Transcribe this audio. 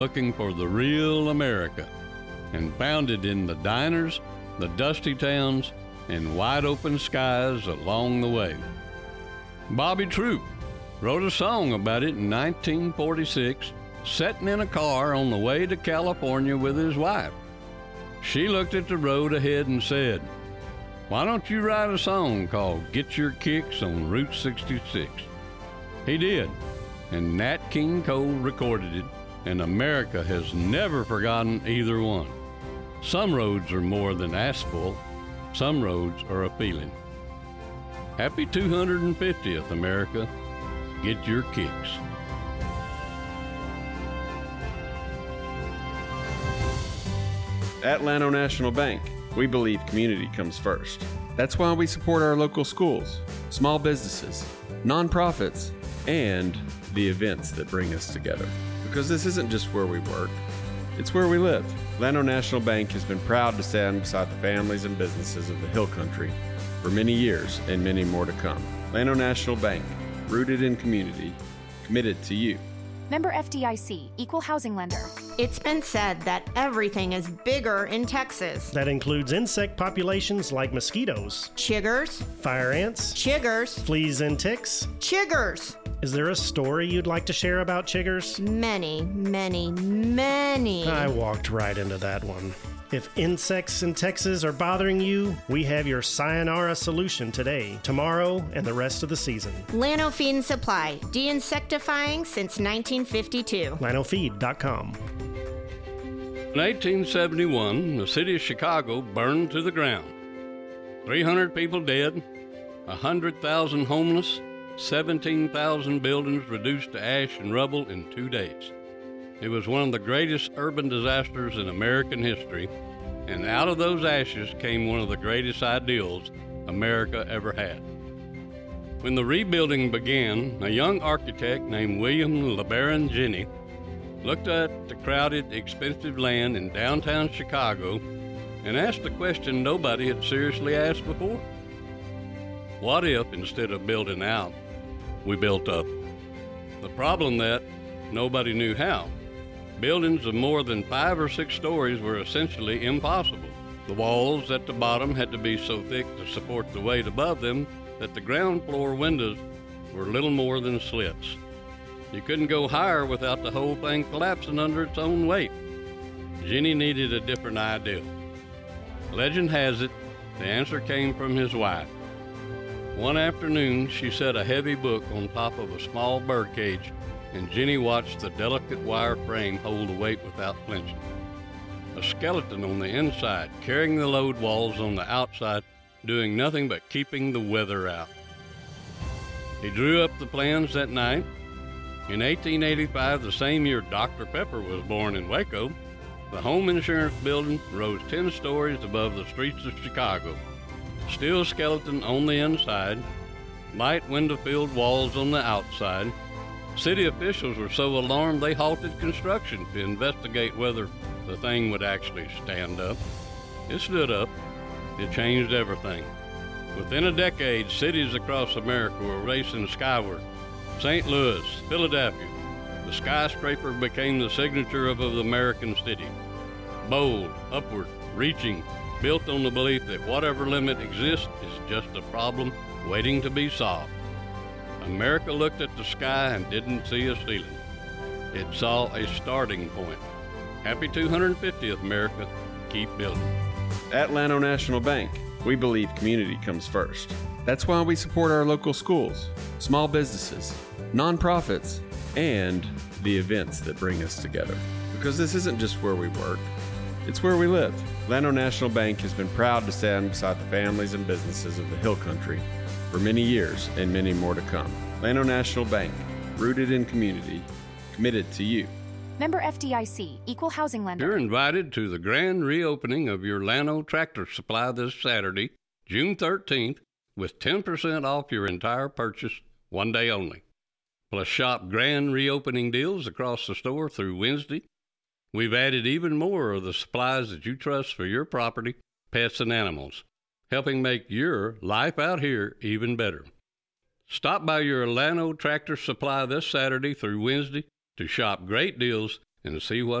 looking for the real America and found it in the diners, the dusty towns, and wide open skies along the way. Bobby Troup wrote a song about it in 1946, sitting in a car on the way to California with his wife. She looked at the road ahead and said, "Why don't you write a song called Get Your Kicks on Route 66? He did, and Nat King Cole recorded it, and America has never forgotten either one. Some roads are more than asphalt. Some roads are a feeling." Happy 250th, America. Get your kicks. At Llano National Bank, we believe community comes first. That's why we support our local schools, small businesses, nonprofits, and the events that bring us together. Because this isn't just where we work, it's where we live. Llano National Bank has been proud to stand beside the families and businesses of the Hill Country for many years and many more to come. Llano National Bank, rooted in community, committed to you. Member FDIC, Equal Housing Lender. It's been said that everything is bigger in Texas. That includes insect populations like mosquitoes, Chiggers, fire ants, chiggers, fleas and ticks. chiggers. Is there a story you'd like to share about chiggers? Many, many, many. I walked right into that one. If insects in Texas are bothering you, we have your sayonara solution today, tomorrow, and the rest of the season. Llano Feed and Supply, de-insectifying since 1952. LlanoFeed.com. In 1871, the city of Chicago burned to the ground. 300 people dead, 100,000 homeless, 17,000 buildings reduced to ash and rubble in 2 days. It was one of the greatest urban disasters in American history, and out of those ashes came one of the greatest ideals America ever had. When the rebuilding began, a young architect named William LeBaron Jenney looked at the crowded, expensive land in downtown Chicago and asked a question nobody had seriously asked before. What if, instead of building out, we built up? The problem that nobody knew how. Buildings of more than 5 or 6 stories were essentially impossible. The walls at the bottom had to be so thick to support the weight above them that the ground floor windows were little more than slits. You couldn't go higher without the whole thing collapsing under its own weight. Jenney needed a different idea. Legend has it, the answer came from his wife. One afternoon, she set a heavy book on top of a small birdcage, and Jenney watched the delicate wire frame hold the weight without flinching. A skeleton on the inside, carrying the load walls on the outside, doing nothing but keeping the weather out. He drew up the plans that night. In 1885, the same year Dr. Pepper was born in Waco, the home insurance building rose 10 stories above the streets of Chicago. Steel skeleton on the inside, light window-filled walls on the outside. City officials were so alarmed they halted construction to investigate whether the thing would actually stand up. It stood up. It changed everything. Within a decade, cities across America were racing skyward. St. Louis, Philadelphia. The skyscraper became the signature of the American city. Bold, upward, reaching, built on the belief that whatever limit exists is just a problem waiting to be solved. America looked at the sky and didn't see a ceiling. It saw a starting point. Happy 250th, America. Keep building. At Llano National Bank, we believe community comes first. That's why we support our local schools, small businesses, nonprofits, and the events that bring us together. Because this isn't just where we work, it's where we live. Llano National Bank has been proud to stand beside the families and businesses of the Hill Country for many years and many more to come. Llano National Bank, rooted in community, committed to you. Member FDIC, Equal Housing Lender. You're invited to the grand reopening of your Llano Tractor Supply this Saturday, June 13th, with 10% off your entire purchase, one day only. Plus shop grand reopening deals across the store through Wednesday. We've added even more of the supplies that you trust for your property, pets, and animals, helping make your life out here even better. Stop by your Llano Tractor Supply this Saturday through Wednesday to shop great deals and see what